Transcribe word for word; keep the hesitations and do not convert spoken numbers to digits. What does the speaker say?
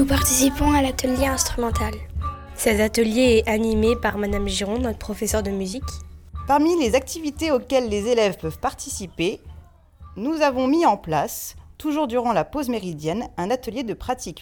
Nous participons à l'atelier instrumental. Cet atelier est animé par Madame Giron, notre professeure de musique. Parmi les activités auxquelles les élèves peuvent participer, nous avons mis en place, toujours durant la pause méridienne, un atelier de pratique